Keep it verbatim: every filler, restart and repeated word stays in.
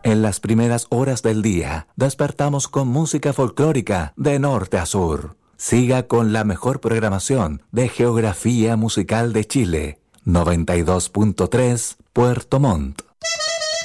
En las primeras horas del día, despertamos con música folclórica de norte a sur. Siga con la mejor programación de Geografía Musical de Chile. noventa y dos punto tres Puerto Montt.